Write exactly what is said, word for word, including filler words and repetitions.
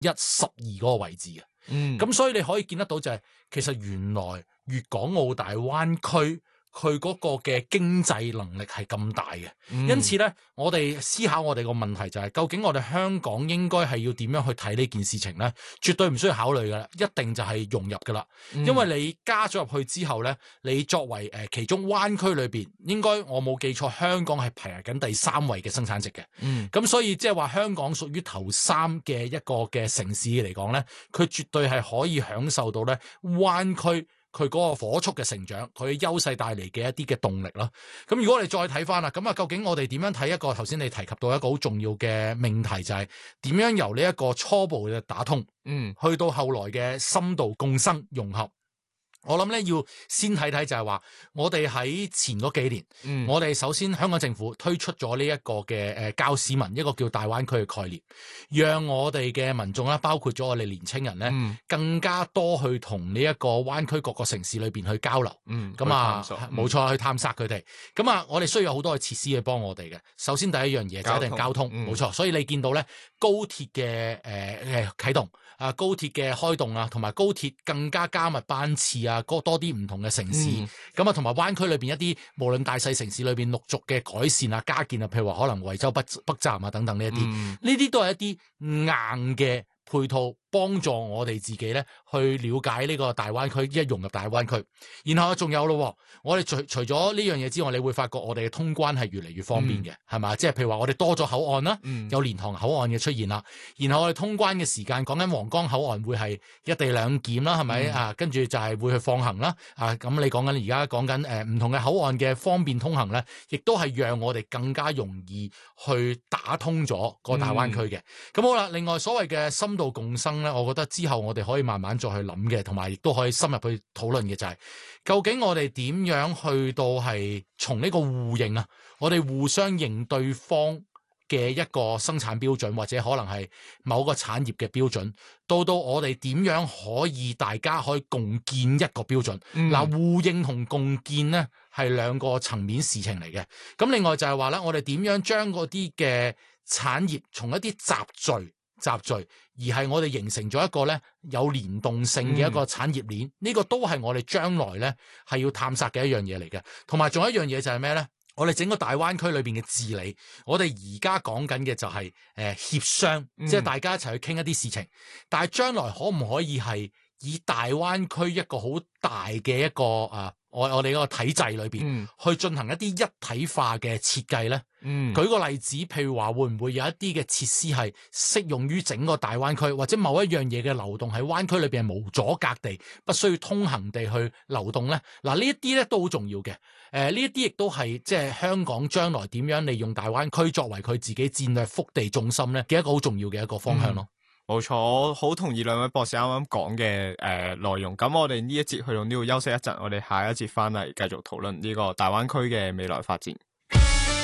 一、十二嗰個位置嘅。 嗯， 咁所以你可以見得到就係、是、其實原來粵港澳大灣區佢嗰個嘅經濟能力係咁大嘅， 嗯、 因此咧，我哋思考我哋個問題就係、是，究竟我哋香港應該係要點樣去睇呢件事情咧？絕對唔需要考慮噶啦，一定就係融入噶啦。 嗯、 因為你加咗入去之後咧，你作為誒、呃、其中灣區裏邊，應該我冇記錯，香港係排緊第三位嘅生產值嘅。 嗯， 咁所以即係話香港屬於頭三嘅一個嘅城市嚟講咧，佢絕對係可以享受到咧灣區佢嗰個火速嘅成長，佢嘅優勢帶嚟嘅一啲嘅動力啦。咁如果我哋再睇翻啦，咁啊究竟我哋點樣睇一個頭先你提及到一個好重要嘅命題，就係點樣由呢一個初步嘅打通， 嗯， 去到後來嘅深度共生融合。我諗咧要先睇睇就係話，我哋喺前嗰幾年， 嗯、 我哋首先香港政府推出咗呢一個嘅誒教市民一個叫大灣區嘅概念，讓我哋嘅民眾啦，包括咗我哋年青人咧， 嗯、 更加多去同呢一個灣區各個城市裏邊去交流。 嗯， 咁啊，冇錯、 嗯， 去探索佢哋。咁啊，我哋需要有好多嘅設施去幫我哋嘅。首先第一樣嘢就一定交通，冇錯、嗯。所以你見到咧高鐵嘅誒誒啟動啊，高鐵嘅開動啊，同埋高鐵更加加密班次啊，多啲唔同嘅城市。咁啊、嗯，同埋灣區裏邊一啲無論大細城市裏邊陸續嘅改善啊、加建啊，譬如話可能惠州北北站啊等等呢一啲，呢啲、嗯、都係一啲硬嘅配套，幫助我哋自己咧去了解呢個大灣區，一融入大灣區。然後仲有咯，我哋除除咗呢樣嘢之外，你會發覺我哋嘅通關係越嚟越方便嘅，係嘛、嗯？即係譬如話我哋多咗口岸啦，嗯、有蓮塘口岸嘅出現啦。然後我哋通關嘅時間，講緊皇崗口岸會係一地兩檢啦，係咪、嗯、啊？跟住就係會去放行啦。啊，咁你講緊而家講緊誒唔同嘅口岸嘅方便通行咧，亦都係讓我哋更加容易去打通咗個大灣區嘅。咁、嗯、好啦，另外所謂嘅深度共生咧，我覺得之後我哋可以慢慢再去諗嘅，同埋亦都可以深入去討論嘅就係、是，究竟我哋點樣去到係從呢個互認啊，我哋互相認對方嘅一個生產標準，或者可能係某個產業嘅標準，到到我哋點樣可以大家可以共建一個標準。嗱、嗯，互認同共建咧係兩個層面事情嚟嘅。咁另外就係話咧，我哋點樣將嗰啲嘅產業從一啲集聚。集聚，而係我哋形成咗一個咧有連動性嘅一個產業鏈，呢、嗯、個都係我哋將來咧係要探索嘅一樣嘢嚟嘅。同埋仲有一樣嘢就係咩咧？我哋整個大灣區裏邊嘅治理，我哋而家講緊嘅就係、是、誒、呃、協商，嗯、即係大家一齊去傾一啲事情。但係將來可唔可以係以大灣區一個好大嘅一個啊，我我哋嗰個體制裏邊、嗯、去進行一啲一體化嘅設計咧？嗯，舉個例子，譬如話會唔會有一啲嘅設施係適用於整個大灣區，或者某一樣嘢嘅流動喺灣區裏邊係無阻隔地，不需要通行地去流動咧？嗱，呢一啲咧都好重要嘅。誒、呃，呢一啲亦都係即係香港將來點樣利用大灣區作為佢自己戰略腹地重心咧嘅一個好重要嘅一個方向咯。 冇錯、嗯，我好同意兩位博士啱啱講嘅誒內容。咁我哋呢一節去到呢度休息一陣，我哋下一節翻嚟繼續討論呢個大灣區嘅未來發展。